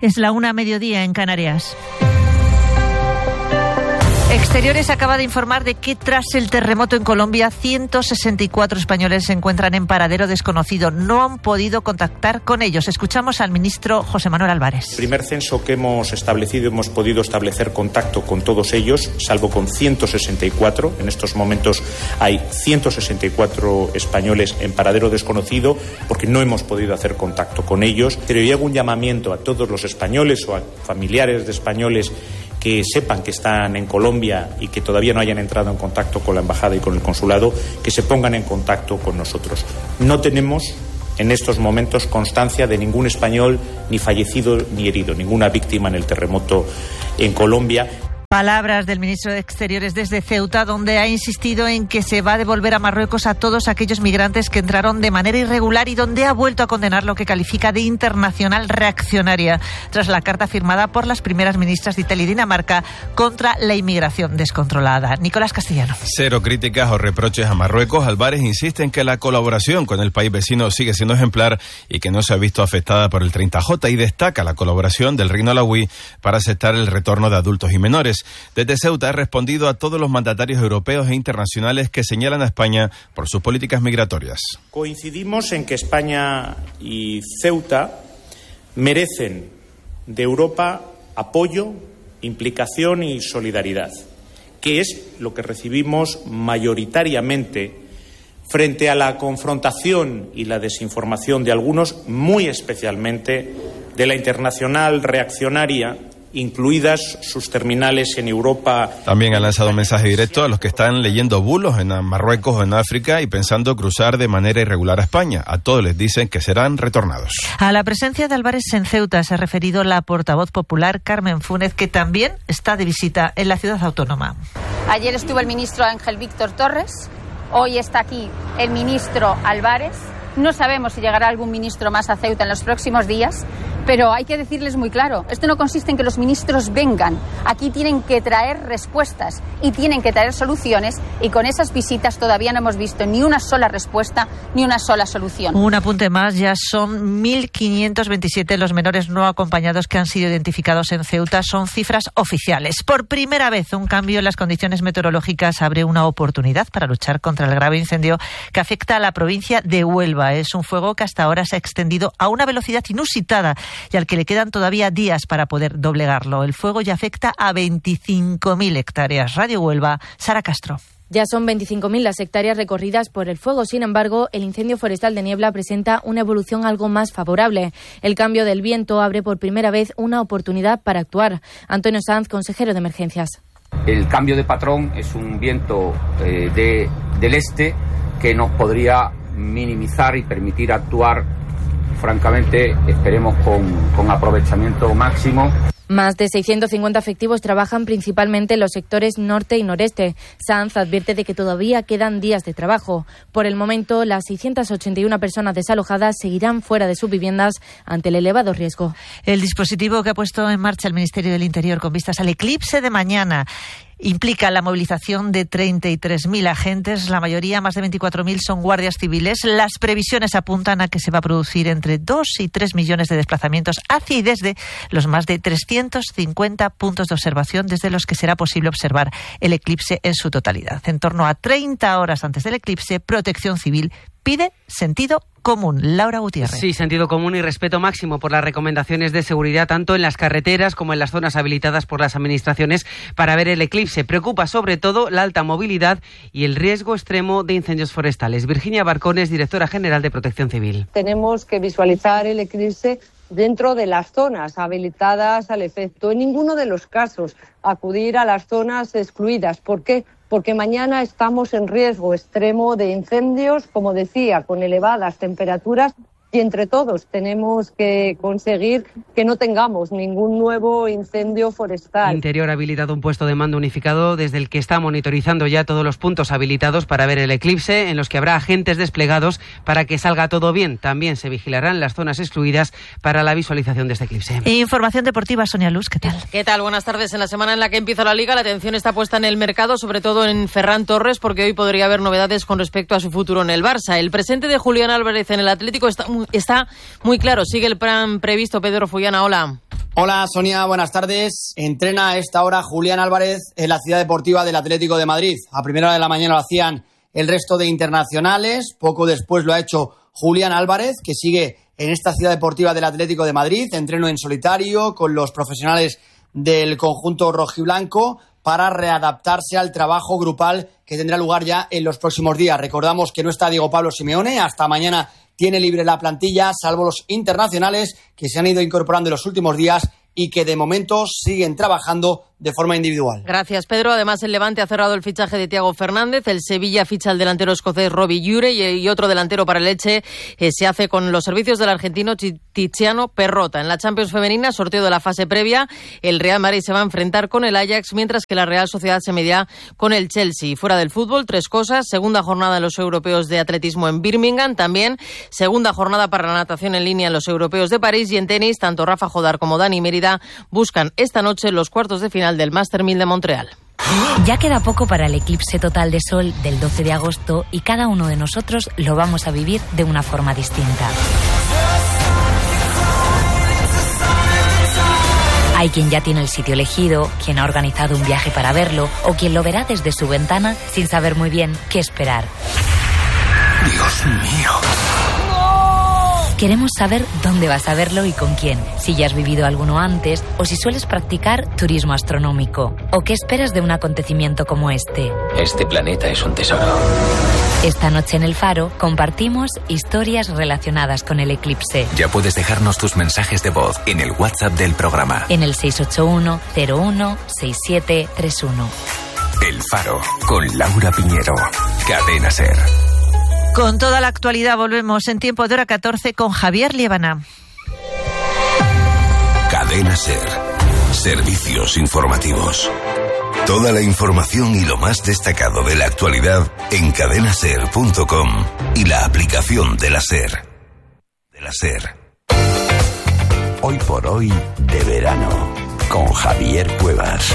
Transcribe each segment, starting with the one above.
Es la 1:00 en Canarias. Exteriores acaba de informar de que tras el terremoto en Colombia, 164 españoles se encuentran en paradero desconocido. No han podido contactar con ellos. Escuchamos al ministro José Manuel Álvarez. El primer censo que hemos establecido, hemos podido establecer contacto con todos ellos, salvo con 164. En estos momentos hay 164 españoles en paradero desconocido porque no hemos podido hacer contacto con ellos. Pero yo hago un llamamiento a todos los españoles o a familiares de españoles que sepan que están en Colombia y que todavía no hayan entrado en contacto con la embajada y con el consulado, que se pongan en contacto con nosotros. No tenemos en estos momentos constancia de ningún español ni fallecido ni herido, ninguna víctima en el terremoto en Colombia. Palabras del ministro de Exteriores desde Ceuta, donde ha insistido en que se va a devolver a Marruecos a todos aquellos migrantes que entraron de manera irregular y donde ha vuelto a condenar lo que califica de internacional reaccionaria tras la carta firmada por las primeras ministras de Italia y Dinamarca contra la inmigración descontrolada. Nicolás Castellano. Cero críticas o reproches a Marruecos. Álvarez insiste en que la colaboración con el país vecino sigue siendo ejemplar y que no se ha visto afectada por el 30J, y destaca la colaboración del Reino Alauí para aceptar el retorno de adultos y menores. Desde Ceuta ha respondido a todos los mandatarios europeos e internacionales que señalan a España por sus políticas migratorias. Coincidimos en que España y Ceuta merecen de Europa apoyo, implicación y solidaridad, que es lo que recibimos mayoritariamente frente a la confrontación y la desinformación de algunos, muy especialmente de la internacional reaccionaria, incluidas sus terminales en Europa. También han lanzado un mensaje directo a los que están leyendo bulos en Marruecos o en África y pensando cruzar de manera irregular a España. A todos les dicen que serán retornados. A la presencia de Álvarez en Ceuta se ha referido la portavoz popular Carmen Fúnez, que también está de visita en la ciudad autónoma. Ayer estuvo el ministro Ángel Víctor Torres, hoy está aquí el ministro Álvarez. No sabemos si llegará algún ministro más a Ceuta en los próximos días, pero hay que decirles muy claro, esto no consiste en que los ministros vengan, aquí tienen que traer respuestas y tienen que traer soluciones, y con esas visitas todavía no hemos visto ni una sola respuesta ni una sola solución. Un apunte más, ya son 1.527 los menores no acompañados que han sido identificados en Ceuta, son cifras oficiales. Por primera vez, un cambio en las condiciones meteorológicas abre una oportunidad para luchar contra el grave incendio que afecta a la provincia de Huelva. Es un fuego que hasta ahora se ha extendido a una velocidad inusitada y al que le quedan todavía días para poder doblegarlo. El fuego ya afecta a 25.000 hectáreas. Radio Huelva, Sara Castro. Ya son 25.000 las hectáreas recorridas por el fuego. Sin embargo, el incendio forestal de Niebla presenta una evolución algo más favorable. El cambio del viento abre por primera vez una oportunidad para actuar. Antonio Sanz, consejero de Emergencias. El cambio de patrón es un viento del este que nos podría minimizar y permitir actuar, francamente, esperemos con aprovechamiento máximo. Más de 650 efectivos trabajan principalmente en los sectores norte y noreste. Sanz advierte de que todavía quedan días de trabajo. Por el momento, las 681 personas desalojadas seguirán fuera de sus viviendas ante el elevado riesgo. El dispositivo que ha puesto en marcha el Ministerio del Interior con vistas al eclipse de mañana implica la movilización de 33.000 agentes, la mayoría, más de 24.000, son guardias civiles. Las previsiones apuntan a que se va a producir entre 2 y 3 millones de desplazamientos hacia y desde los más de 350 puntos de observación desde los que será posible observar el eclipse en su totalidad. En torno a 30 horas antes del eclipse, Protección Civil pide sentido común. Laura Gutiérrez. Sí, sentido común y respeto máximo por las recomendaciones de seguridad tanto en las carreteras como en las zonas habilitadas por las administraciones para ver el eclipse. Preocupa sobre todo la alta movilidad y el riesgo extremo de incendios forestales. Virginia Barcones, directora general de Protección Civil. Tenemos que visualizar el eclipse dentro de las zonas habilitadas al efecto. En ninguno de los casos acudir a las zonas excluidas. ¿Por qué? Porque mañana estamos en riesgo extremo de incendios, como decía, con elevadas temperaturas, y entre todos tenemos que conseguir que no tengamos ningún nuevo incendio forestal. Interior ha habilitado un puesto de mando unificado desde el que está monitorizando ya todos los puntos habilitados para ver el eclipse, en los que habrá agentes desplegados para que salga todo bien. También se vigilarán las zonas excluidas para la visualización de este eclipse. Información deportiva, Sonia Luz, ¿qué tal? ¿Qué tal? Buenas tardes. En la semana en la que empieza la Liga, la atención está puesta en el mercado, sobre todo en Ferran Torres, porque hoy podría haber novedades con respecto a su futuro en el Barça. El presente de Julián Álvarez en el Atlético está muy claro. Sigue el plan previsto. Pedro Fullana, hola. Hola Sonia, buenas tardes. Entrena a esta hora Julián Álvarez en la Ciudad Deportiva del Atlético de Madrid. A primera hora de la mañana lo hacían el resto de internacionales. Poco después lo ha hecho Julián Álvarez, que sigue en esta Ciudad Deportiva del Atlético de Madrid. Entreno en solitario con los profesionales del conjunto rojiblanco para readaptarse al trabajo grupal que tendrá lugar ya en los próximos días. Recordamos que no está Diego Pablo Simeone. Hasta mañana tiene libre la plantilla, salvo los internacionales que se han ido incorporando en los últimos días y que de momento siguen trabajando de forma individual. Gracias, Pedro. Además, el Levante ha cerrado el fichaje de Thiago Fernández. El Sevilla ficha al delantero escocés Robbie Ure y otro delantero para el Elche se hace con los servicios del argentino Tiziano Perrota. En la Champions femenina, sorteo de la fase previa, el Real Madrid se va a enfrentar con el Ajax, mientras que la Real Sociedad se medirá con el Chelsea. Fuera del fútbol, 3 cosas. Segunda jornada en los europeos de atletismo en Birmingham. También segunda jornada para la natación en línea en los europeos de París. Y en tenis, tanto Rafa Jodar como Dani Mérida buscan esta noche los cuartos de final del Master 1000 de Montreal. Ya queda poco para el eclipse total de sol del 12 de agosto y cada uno de nosotros lo vamos a vivir de una forma distinta. Hay quien ya tiene el sitio elegido, quien ha organizado un viaje para verlo o quien lo verá desde su ventana sin saber muy bien qué esperar. ¡Dios mío! Queremos saber dónde vas a verlo y con quién, si ya has vivido alguno antes o si sueles practicar turismo astronómico. ¿O qué esperas de un acontecimiento como este? Este planeta es un tesoro. Esta noche en El Faro compartimos historias relacionadas con el eclipse. Ya puedes dejarnos tus mensajes de voz en el WhatsApp del programa. En el 681-01-6731. El Faro, con Laura Piñero. Cadena SER. Con toda la actualidad volvemos en tiempo de hora 14 con Javier Liébana. Cadena SER. Servicios informativos. Toda la información y lo más destacado de la actualidad en cadenaser.com y la aplicación de la SER. Hoy por hoy de verano con Javier Cuevas.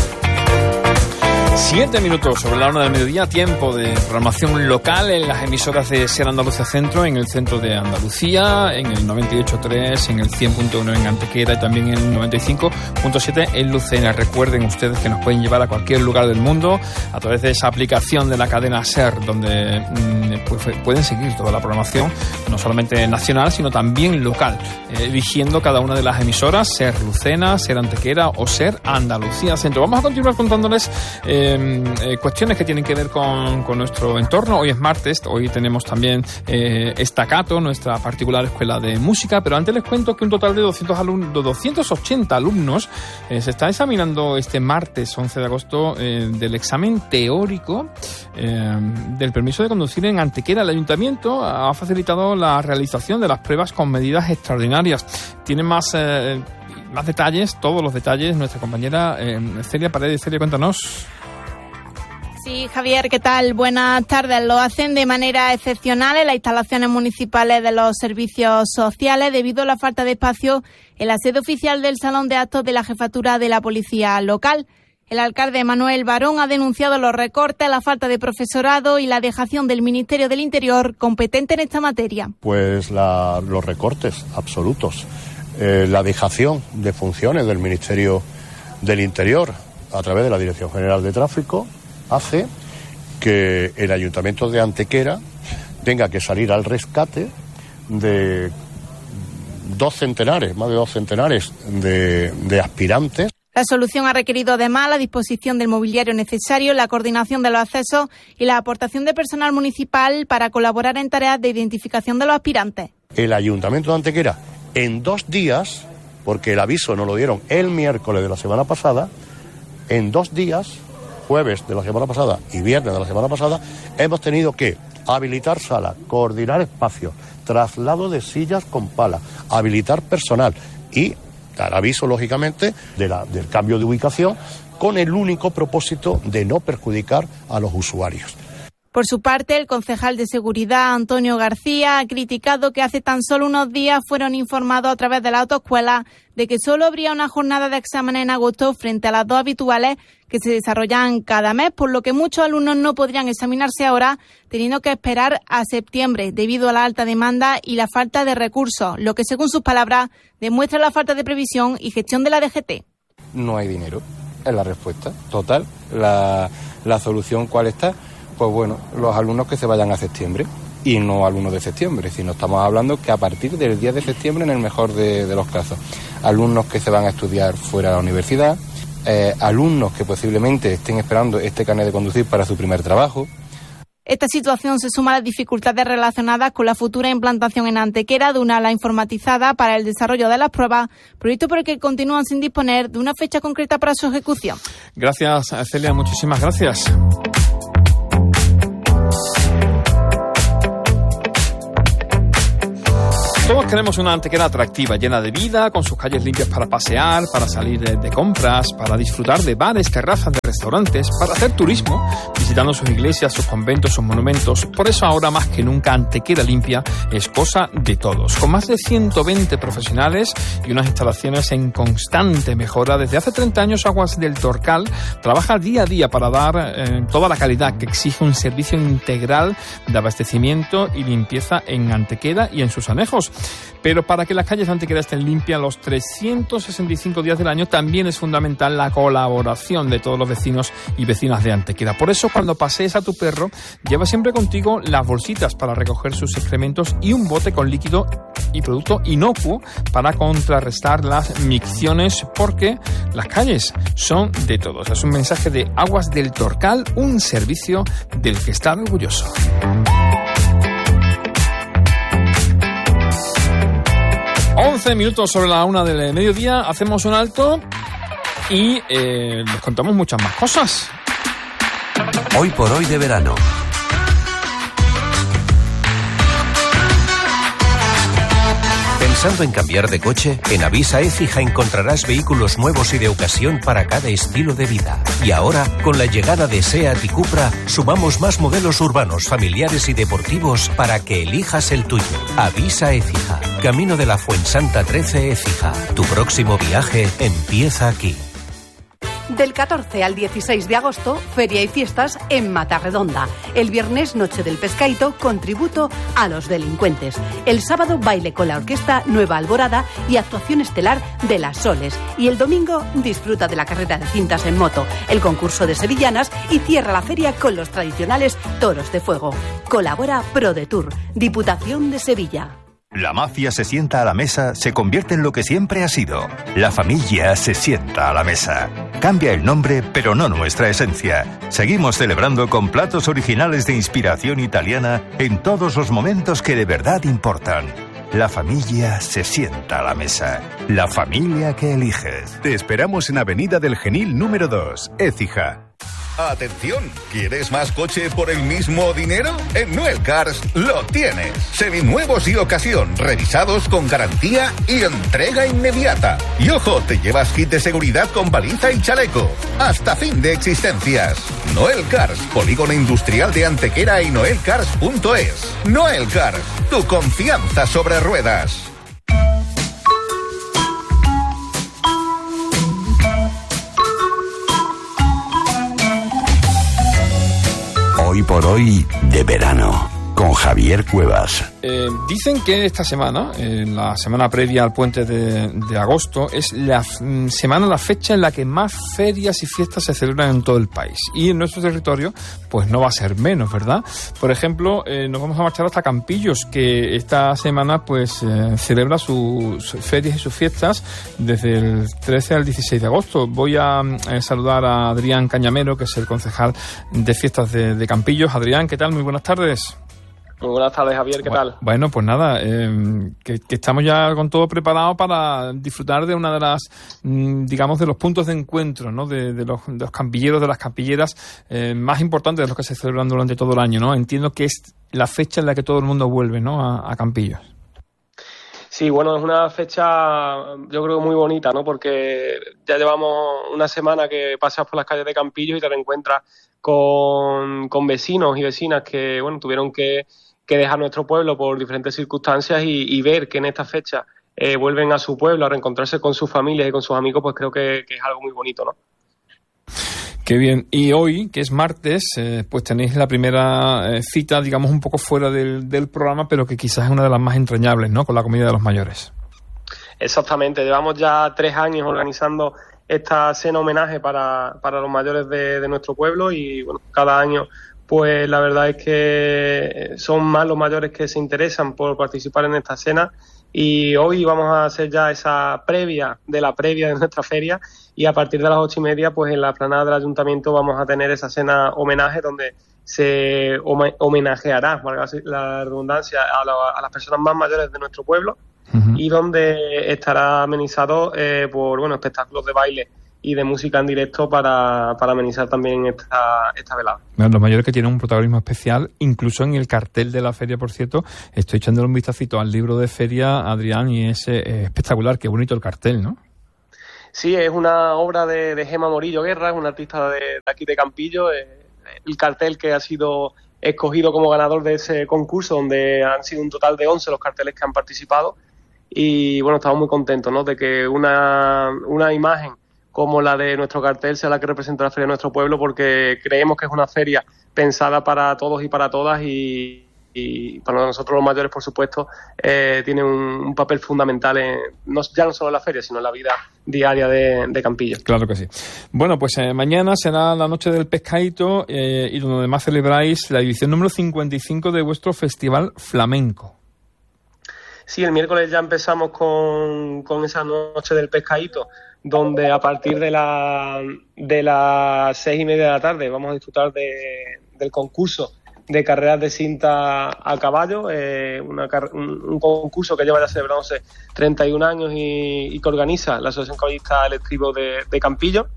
7 minutos sobre la hora del mediodía, tiempo de programación local en las emisoras de SER Andalucía Centro, en el centro de Andalucía, en el 98.3, en el 100.1 en Antequera y también en el 95.7 en Lucena. Recuerden ustedes que nos pueden llevar a cualquier lugar del mundo a través de esa aplicación de la cadena SER, donde pueden seguir toda la programación, no solamente nacional, sino también local, eligiendo cada una de las emisoras, SER Lucena, SER Antequera o SER Andalucía Centro. Vamos a continuar contándoles cuestiones que tienen que ver con nuestro entorno. Hoy es martes, hoy tenemos también Estacato, nuestra particular escuela de música, pero antes les cuento que un total de 280 alumnos se está examinando este martes 11 de agosto del examen teórico del permiso de conducir en Antequera. El ayuntamiento ha facilitado la realización de las pruebas con medidas extraordinarias. Tiene más detalles, todos los detalles, nuestra compañera Celia Paredes. Celia, cuéntanos. Sí, Javier, ¿qué tal? Buenas tardes. Lo hacen de manera excepcional en las instalaciones municipales de los servicios sociales debido a la falta de espacio en la sede oficial del Salón de Actos de la Jefatura de la Policía Local. El alcalde Manuel Barón ha denunciado los recortes, la falta de profesorado y la dejación del Ministerio del Interior competente en esta materia. Pues los recortes absolutos, la dejación de funciones del Ministerio del Interior a través de la Dirección General de Tráfico hace que el Ayuntamiento de Antequera tenga que salir al rescate de más de dos centenares de aspirantes. La solución ha requerido además la disposición del mobiliario necesario, la coordinación de los accesos y la aportación de personal municipal para colaborar en tareas de identificación de los aspirantes. El Ayuntamiento de Antequera, en 2 días, porque el aviso nos lo dieron el miércoles de la semana pasada, en 2 días, jueves de la semana pasada y viernes de la semana pasada, hemos tenido que habilitar salas, coordinar espacios, traslado de sillas con pala, habilitar personal y dar aviso, lógicamente, del cambio de ubicación con el único propósito de no perjudicar a los usuarios. Por su parte, el concejal de Seguridad, Antonio García, ha criticado que hace tan solo unos días fueron informados a través de la autoescuela de que solo habría una jornada de exámenes en agosto frente a las 2 habituales que se desarrollan cada mes, por lo que muchos alumnos no podrían examinarse ahora, teniendo que esperar a septiembre debido a la alta demanda y la falta de recursos, lo que, según sus palabras, demuestra la falta de previsión y gestión de la DGT. No hay dinero, es la respuesta total. La solución, ¿cuál está? Pues bueno, los alumnos que se vayan a septiembre y no alumnos de septiembre, sino estamos hablando que a partir del 10 de septiembre, en el mejor de los casos, alumnos que se van a estudiar fuera de la universidad, alumnos que posiblemente estén esperando este carnet de conducir para su primer trabajo. Esta situación se suma a las dificultades relacionadas con la futura implantación en Antequera de una ala informatizada para el desarrollo de las pruebas, proyecto por el que continúan sin disponer de una fecha concreta para su ejecución. Gracias, Celia, muchísimas gracias. Todos queremos una Antequera atractiva, llena de vida, con sus calles limpias para pasear, para salir de compras, para disfrutar de bares, terrazas, de restaurantes, para hacer turismo, visitando sus iglesias, sus conventos, sus monumentos. Por eso ahora más que nunca Antequera limpia es cosa de todos. Con más de 120 profesionales y unas instalaciones en constante mejora, desde hace 30 años Aguas del Torcal trabaja día a día para dar toda la calidad que exige un servicio integral de abastecimiento y limpieza en Antequera y en sus anejos. Pero para que las calles de Antequera estén limpias los 365 días del año, también es fundamental la colaboración de todos los vecinos y vecinas de Antequera. Por eso, cuando pasees a tu perro, lleva siempre contigo las bolsitas para recoger sus excrementos y un bote con líquido y producto inocuo para contrarrestar las micciones, porque las calles son de todos. Es un mensaje de Aguas del Torcal, un servicio del que estar orgulloso. 11 minutos sobre la 1 del mediodía, hacemos un alto y les contamos muchas más cosas. Hoy por hoy de verano. ¿Pensando en cambiar de coche? En Avisa Écija encontrarás vehículos nuevos y de ocasión para cada estilo de vida. Y ahora, con la llegada de SEAT y Cupra, sumamos más modelos urbanos, familiares y deportivos para que elijas el tuyo. Avisa Écija, Camino de la Fuensanta 13 Écija. Tu próximo viaje empieza aquí. Del 14 al 16 de agosto, feria y fiestas en Matarredonda. El viernes, noche del pescaíto con tributo a los delincuentes. El sábado, baile con la orquesta Nueva Alborada y actuación estelar de Las Soles. Y el domingo, disfruta de la carrera de cintas en moto, el concurso de sevillanas y cierra la feria con los tradicionales toros de fuego. Colabora ProDetour, Diputación de Sevilla. La mafia se sienta a la mesa, se convierte en lo que siempre ha sido. La familia se sienta a la mesa. Cambia el nombre, pero no nuestra esencia. Seguimos celebrando con platos originales de inspiración italiana en todos los momentos que de verdad importan. La familia se sienta a la mesa. La familia que eliges. Te esperamos en Avenida del Genil número 2, Écija. Atención, ¿quieres más coche por el mismo dinero? En Noel Cars lo tienes. Seminuevos y ocasión, revisados con garantía y entrega inmediata. Y ojo, te llevas kit de seguridad con baliza y chaleco. Hasta fin de existencias. Noel Cars, polígono industrial de Antequera y noelcars.es. Noel Cars, tu confianza sobre ruedas. Hoy por hoy de verano, con Javier Cuevas. Dicen que esta semana, la semana previa al puente de agosto, es la fecha en la que más ferias y fiestas se celebran en todo el país. Y en nuestro territorio, pues no va a ser menos, ¿verdad? Por ejemplo, nos vamos a marchar hasta Campillos, que esta semana pues celebra sus ferias y sus fiestas desde el 13 al 16 de agosto. Voy a saludar a Adrián Cañamero, que es el concejal de fiestas de Campillos. Adrián, ¿qué tal? Muy buenas tardes. Muy buenas tardes, Javier, ¿qué tal? Bueno, pues nada, que estamos ya con todo preparado para disfrutar de una de las, digamos, de los puntos de encuentro, ¿no? De los campilleros, de las campilleras más importantes de los que se celebran durante todo el año, ¿no? Entiendo que es la fecha en la que todo el mundo vuelve, ¿no? A Campillos. Sí, bueno, es una fecha yo creo muy bonita, ¿no? Porque ya llevamos una semana que pasas por las calles de Campillo y te reencuentras con vecinos y vecinas que, bueno, tuvieron que dejar nuestro pueblo por diferentes circunstancias y ver que en esta fecha vuelven a su pueblo a reencontrarse con sus familias y con sus amigos, pues creo que es algo muy bonito, ¿no? Qué bien. Y hoy, que es martes, pues tenéis la primera cita, digamos, un poco fuera del programa, pero que quizás es una de las más entrañables, ¿no? Con la comida de los mayores. Exactamente. Llevamos ya 3 años organizando esta cena homenaje para los mayores de nuestro pueblo y, bueno, cada año, pues la verdad es que son más los mayores que se interesan por participar en esta cena. Y hoy vamos a hacer ya esa previa de nuestra feria y a partir de las 8:30 pues en la explanada del ayuntamiento vamos a tener esa cena homenaje donde se homenajeará, valga la redundancia, a las personas más mayores de nuestro pueblo. Uh-huh. Y donde estará amenizado por espectáculos de baile y de música en directo para amenizar también esta velada. Bueno, los mayores que tienen un protagonismo especial, incluso en el cartel de la feria, por cierto, estoy echándole un vistacito al libro de feria, Adrián, y es espectacular, qué bonito el cartel, ¿no? Sí, es una obra de Gemma Morillo Guerra, es una artista de aquí de Campillo, el cartel que ha sido escogido como ganador de ese concurso, donde han sido un total de 11 los carteles que han participado, y bueno, estamos muy contentos, ¿no?, de que una imagen como la de nuestro cartel sea la que representa la feria de nuestro pueblo, porque creemos que es una feria pensada para todos y para todas y para nosotros los mayores, por supuesto, tiene un papel fundamental ya no solo en la feria, sino en la vida diaria de Campillo. Claro que sí. Bueno, pues mañana será la noche del pescadito y donde además celebráis la edición número 55 de vuestro Festival Flamenco. Sí, el miércoles ya empezamos con esa noche del pescadito, donde a partir de las 6:30 de la tarde vamos a disfrutar del concurso de carreras de cinta a caballo, un concurso que lleva ya celebrándose 31 años y que organiza la Asociación Caballista El Estribo de Campillo.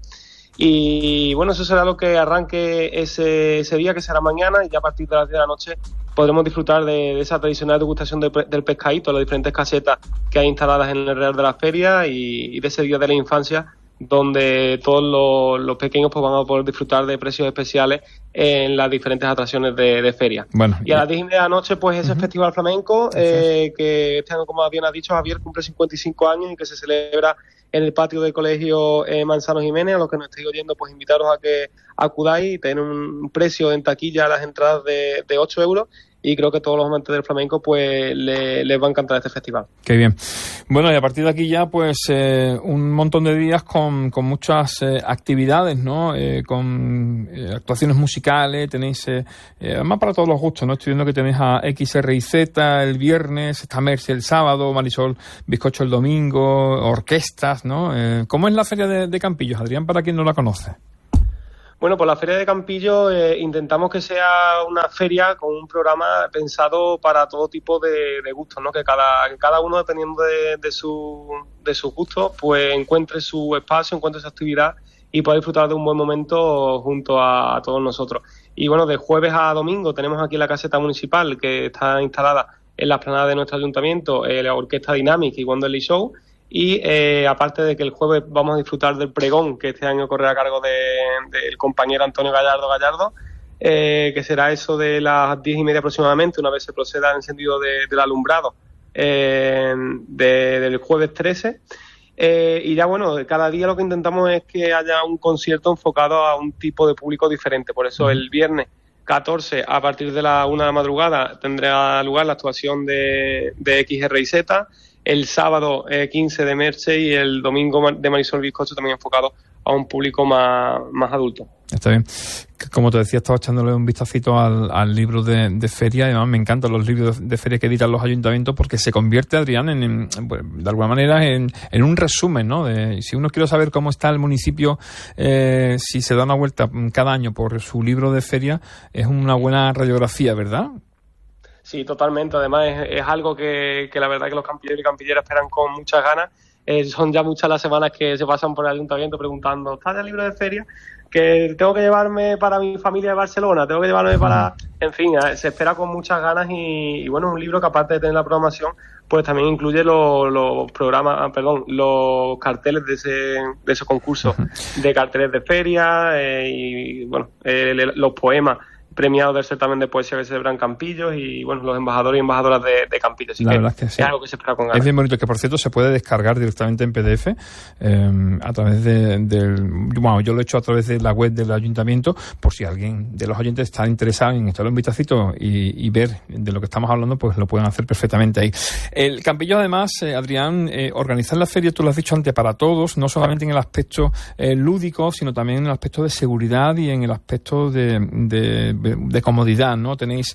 Y bueno, eso será lo que arranque ese día, que será mañana, y ya a partir de las 10 de la noche podremos disfrutar de esa tradicional degustación del pescadito, las diferentes casetas que hay instaladas en el Real de la Feria y de ese día de la infancia, donde todos los pequeños pues van a poder disfrutar de precios especiales en las diferentes atracciones de feria. Bueno, y a las 10:30 de la noche pues ese Festival Flamenco, que este año, como bien ha dicho Javier, cumple 55 años y que se celebra en el patio del Colegio Manzano Jiménez. A los que nos estéis oyendo, pues invitaros a que acudáis. Tienen un precio en taquilla las entradas de 8 euros, y creo que todos los amantes del flamenco pues les va a encantar este festival. Qué bien. Bueno, y a partir de aquí ya pues un montón de días con muchas actividades, ¿no? Con actuaciones musicales, tenéis además para todos los gustos, ¿no? Estoy viendo que tenéis a XRIZ el viernes, está Mercy el sábado, Marisol Bizcocho el domingo, orquestas, ¿no? ¿Cómo es la Feria de Campillo, Adrián, para quien no la conoce? Bueno, pues la Feria de Campillo intentamos que sea una feria con un programa pensado para todo tipo de gustos, ¿no? Que cada uno, dependiendo de sus gustos, pues encuentre su espacio, encuentre su actividad y pueda disfrutar de un buen momento junto a todos nosotros. Y bueno, de jueves a domingo tenemos aquí la caseta municipal, que está instalada en la explanada de nuestro ayuntamiento, la Orquesta Dynamic y Wonderly Show. Y aparte de que el jueves vamos a disfrutar del pregón, que este año corre a cargo del compañero Antonio Gallardo, que será eso de las 10:30 aproximadamente, una vez se proceda al encendido del alumbrado del jueves 13. Y ya bueno, cada día lo que intentamos es que haya un concierto enfocado a un tipo de público diferente. Por eso el viernes 14, a partir de la 1 de la madrugada, tendrá lugar la actuación de XRIZ, el sábado 15 de Merche y el domingo de Marisol Bizcocho, también enfocado a un público más adulto. Está bien. Como te decía, estaba echándole un vistacito al libro de feria, y además me encantan los libros de feria que editan los ayuntamientos, porque se convierte, Adrián, de alguna manera en un resumen, ¿no? Si uno quiere saber cómo está el municipio, si se da una vuelta cada año por su libro de feria, es una buena radiografía, ¿verdad? Sí, totalmente. Además es algo que la verdad que los campilleros y campilleras esperan con muchas ganas, son ya muchas las semanas que se pasan por el ayuntamiento preguntando, ¿está ya el libro de feria? Que tengo que llevarme para mi familia de Barcelona, tengo que llevarme para... En fin, se espera con muchas ganas y bueno, es un libro que aparte de tener la programación, pues también incluye los carteles de ese concurso de carteles de feria y bueno, los poemas premiados del certamen de poesía que se celebra en Campillos y bueno, los embajadores y embajadoras de Campillos. Así la que verdad es que sí. Es algo que se espera con ganas. Es bien bonito, que por cierto se puede descargar directamente en PDF a través bueno, yo lo he hecho a través de la web del ayuntamiento, por si alguien de los oyentes está interesado en echarle un vistacito y ver de lo que estamos hablando, pues lo pueden hacer perfectamente ahí. El Campillo, además, Adrián, organizar la feria, tú lo has dicho antes, para todos, no solamente en el aspecto lúdico, sino también en el aspecto de seguridad y en el aspecto de comodidad, ¿no? Tenéis,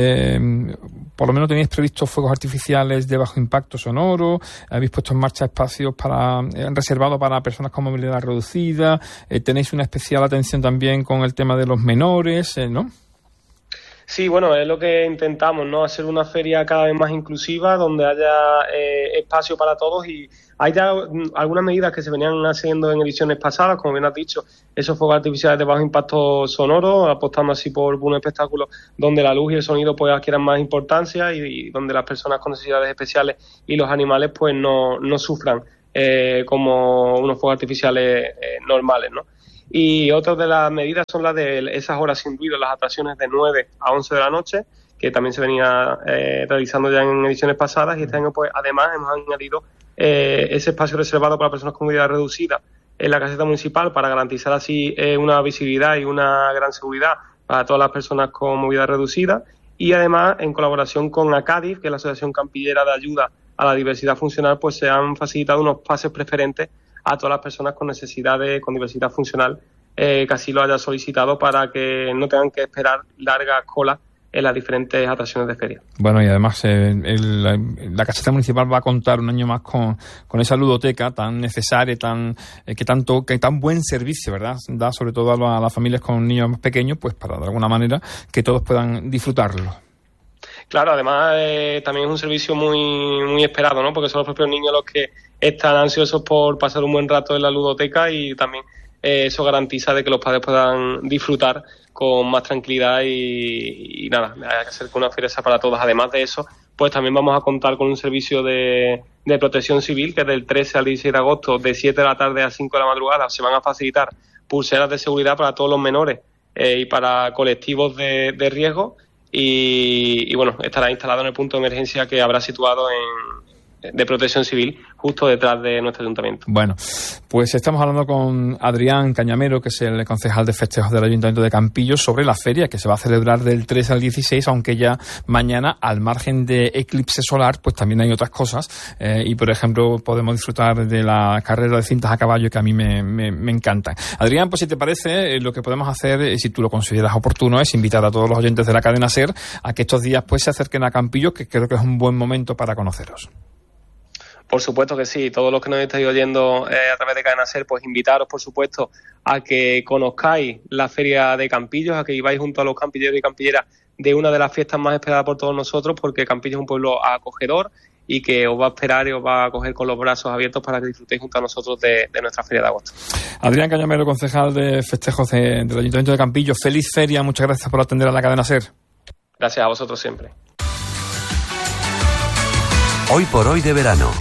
por lo menos tenéis previstos fuegos artificiales de bajo impacto sonoro, habéis puesto en marcha espacios reservados para personas con movilidad reducida, tenéis una especial atención también con el tema de los menores, ¿no? Sí, bueno, es lo que intentamos, ¿no? Hacer una feria cada vez más inclusiva, donde haya espacio para todos y hay ya algunas medidas que se venían haciendo en ediciones pasadas, como bien has dicho, esos fuegos artificiales de bajo impacto sonoro, apostando así por un espectáculo donde la luz y el sonido pues adquieran más importancia y donde las personas con necesidades especiales y los animales pues no sufran como unos fuegos artificiales normales, ¿no? Y otras de las medidas son las de esas horas sin ruido, las atracciones de 9 a 11 de la noche, que también se venía realizando ya en ediciones pasadas, y este año pues además hemos añadido ese espacio reservado para personas con movilidad reducida en la caseta municipal para garantizar así una visibilidad y una gran seguridad para todas las personas con movilidad reducida, y además en colaboración con ACADIF, que es la Asociación Campillera de Ayuda a la Diversidad Funcional, pues se han facilitado unos pases preferentes a todas las personas con necesidades, con diversidad funcional, que así lo haya solicitado, para que no tengan que esperar largas colas en las diferentes atracciones de feria. Bueno, y además la caseta municipal va a contar un año más con esa ludoteca tan necesaria, que tan buen servicio, ¿verdad? Da sobre todo a las familias con niños más pequeños, pues para de alguna manera que todos puedan disfrutarlo. Claro, además también es un servicio muy muy esperado, ¿no? Porque son los propios niños los que están ansiosos por pasar un buen rato en la ludoteca, y también eso garantiza de que los padres puedan disfrutar con más tranquilidad y nada, hay que hacer con una feria para todos. Además de eso, pues también vamos a contar con un servicio de protección civil, que del 13 al 16 de agosto, de 7 de la tarde a 5 de la madrugada, se van a facilitar pulseras de seguridad para todos los menores y para colectivos de riesgo. Y bueno, estará instalado en el punto de emergencia que habrá situado de protección civil justo detrás de nuestro ayuntamiento. Bueno, pues estamos hablando con Adrián Cañamero, que es el concejal de festejos del Ayuntamiento de Campillos, sobre la feria que se va a celebrar del 3 al 16, aunque ya mañana, al margen de eclipse solar, pues también hay otras cosas, y por ejemplo podemos disfrutar de la carrera de cintas a caballo, que a mí me encantan. Adrián, pues si te parece, lo que podemos hacer, si tú lo consideras oportuno, es invitar a todos los oyentes de la cadena SER a que estos días pues se acerquen a Campillos, que creo que es un buen momento para conoceros. Por supuesto que sí, todos los que nos estáis oyendo a través de Cadena SER, pues invitaros, por supuesto, a que conozcáis la Feria de Campillos, a que ibáis junto a los campilleros y campilleras de una de las fiestas más esperadas por todos nosotros, porque Campillos es un pueblo acogedor y que os va a esperar y os va a acoger con los brazos abiertos para que disfrutéis junto a nosotros de nuestra Feria de Agosto. Adrián Cañamero, concejal de festejos del Ayuntamiento de Campillos, feliz feria, muchas gracias por atender a la Cadena SER. Gracias a vosotros siempre. Hoy por hoy de verano.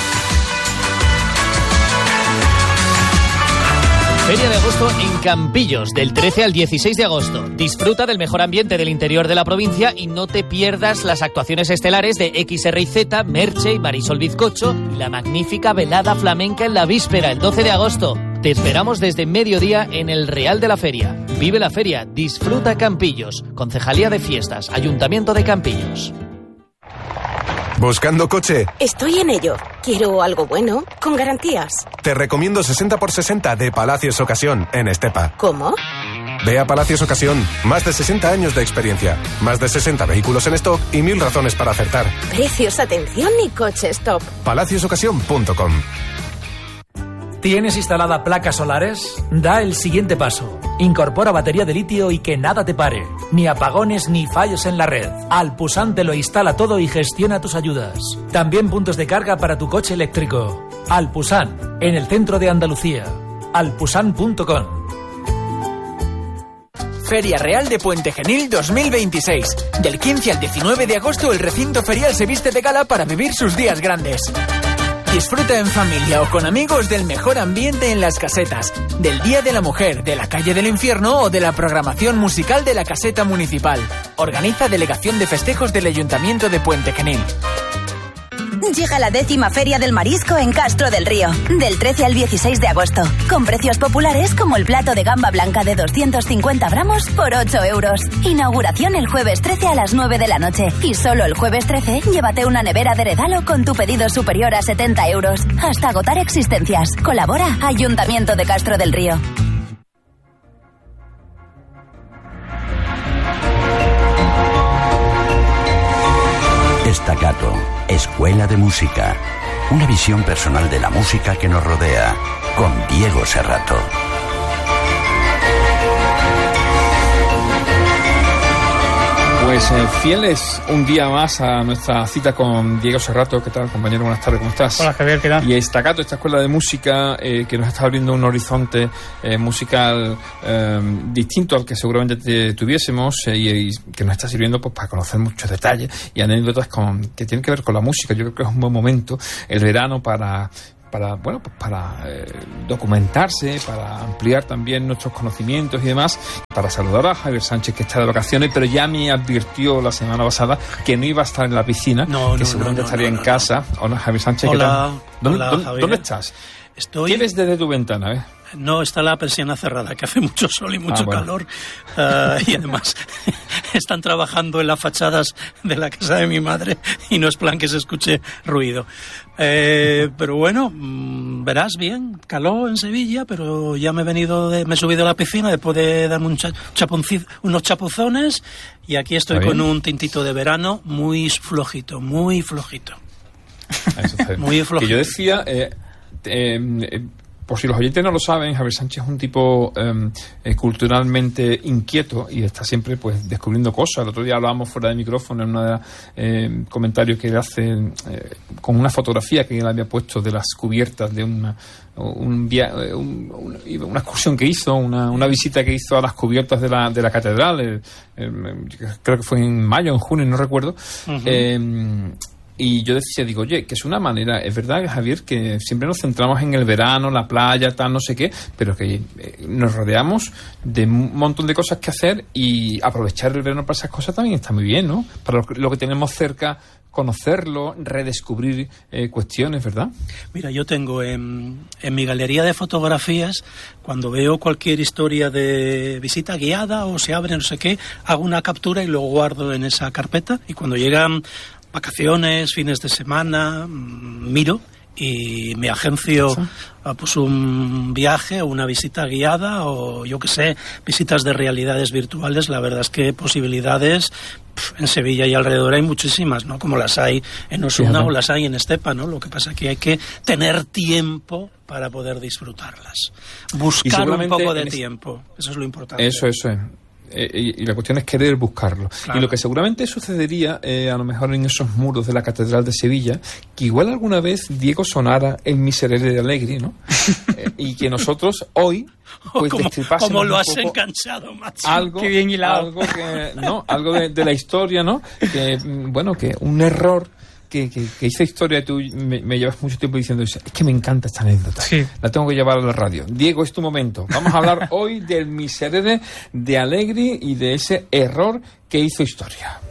Feria de agosto en Campillos, del 13 al 16 de agosto. Disfruta del mejor ambiente del interior de la provincia y no te pierdas las actuaciones estelares de XRZ, Merche y Marisol Bizcocho y la magnífica velada flamenca en la víspera, el 12 de agosto. Te esperamos desde mediodía en el Real de la Feria. Vive la feria, disfruta Campillos. Concejalía de Fiestas, Ayuntamiento de Campillos. ¿Buscando coche? Estoy en ello. Quiero algo bueno, con garantías. Te recomiendo 60x60 de Palacios Ocasión, en Estepa. ¿Cómo? Ve a Palacios Ocasión. Más de 60 años de experiencia. Más de 60 vehículos en stock y 1000 razones para acertar. Precios, atención y coche stop. palaciosocasión.com. ¿Tienes instalada placas solares? Da el siguiente paso. Incorpora batería de litio y que nada te pare. Ni apagones ni fallos en la red. Alpusan te lo instala todo y gestiona tus ayudas. También puntos de carga para tu coche eléctrico. Alpusan, en el centro de Andalucía. alpusan.com. Feria Real de Puente Genil 2026. Del 15 al 19 de agosto el recinto ferial se viste de gala para vivir sus días grandes. Disfruta en familia o con amigos del mejor ambiente en las casetas, del Día de la Mujer, de la Calle del Infierno o de la programación musical de la Caseta Municipal. Organiza Delegación de Festejos del Ayuntamiento de Puente Genil. Llega la 10ª Feria del Marisco en Castro del Río, del 13 al 16 de agosto, con precios populares como el plato de gamba blanca de 250 gramos por 8 euros. Inauguración el jueves 13 a las 9 de la noche. Y solo el jueves 13 llévate una nevera de regalo con tu pedido superior a 70 euros. Hasta agotar existencias. Colabora Ayuntamiento de Castro del Río. Staccato, Escuela de Música. Una visión personal de la música que nos rodea, con Diego Serrato. Pues fieles un día más a nuestra cita con Diego Serrato. ¿Qué tal, compañero? Buenas tardes, ¿cómo estás? Hola, Javier, ¿qué tal? Y Staccato, esta escuela de música que nos está abriendo un horizonte musical distinto al que seguramente tuviésemos y que nos está sirviendo pues para conocer muchos detalles y anécdotas que tienen que ver con la música. Yo creo que es un buen momento, el verano, para documentarse, para ampliar también nuestros conocimientos y demás, para saludar a Javier Sánchez, que está de vacaciones, pero ya me advirtió la semana pasada que no iba a estar en la piscina, que seguramente estaría en casa. Hola, Javier Sánchez, hola, ¿qué tal? Hola, Javier. ¿Dónde estás? ¿Qué ves desde tu ventana? No, está la persiana cerrada, que hace mucho sol y mucho calor. Y además están trabajando en las fachadas de la casa de mi madre y no es plan que se escuche ruido. Pero bueno, verás bien, calor en Sevilla, pero ya me he subido a la piscina después de darme unos chapuzones y aquí estoy con un tintito de verano muy flojito, muy flojito. Eso está bien. Muy flojito. Que yo decía... por si los oyentes no lo saben, Javier Sánchez es un tipo culturalmente inquieto y está siempre pues descubriendo cosas. El otro día hablábamos fuera de micrófono en un comentario que él hace con una fotografía que él había puesto de las cubiertas de una excursión que hizo, una visita que hizo a las cubiertas de la catedral. Creo que fue en mayo, en junio, no recuerdo. Uh-huh. Y yo decía, oye, que es una manera, es verdad, Javier, que siempre nos centramos en el verano, la playa, tal, no sé qué, pero que nos rodeamos de un montón de cosas que hacer y aprovechar el verano para esas cosas también está muy bien, ¿no? Para lo que tenemos cerca, conocerlo, redescubrir cuestiones, ¿verdad? Mira, yo tengo en mi galería de fotografías, cuando veo cualquier historia de visita guiada o se abre no sé qué, hago una captura y lo guardo en esa carpeta y cuando llegan vacaciones, fines de semana, miro y me agencio pues un viaje o una visita guiada o yo que sé, visitas de realidades virtuales. La verdad es que posibilidades en Sevilla y alrededor hay muchísimas, ¿no? Como las hay en Osuna o las hay en Estepa, ¿no? Lo que pasa es que hay que tener tiempo para poder disfrutarlas. Buscar un poco de tiempo, eso es lo importante. Eso es. Y la cuestión es querer buscarlo. Claro. Y lo que seguramente sucedería a lo mejor en esos muros de la Catedral de Sevilla, que igual alguna vez Diego sonara el Miserere de Allegri, ¿no? Y que nosotros hoy pues como lo has enganchado, macho. Algo, qué bien hilado. Algo de la historia, ¿no? Que un error que hice historia, tú me llevas mucho tiempo diciendo es que me encanta esta anécdota, la tengo que llevar a la radio. Diego, es tu momento. Vamos a hablar hoy del Miserere de Allegri y de ese error que hizo historia.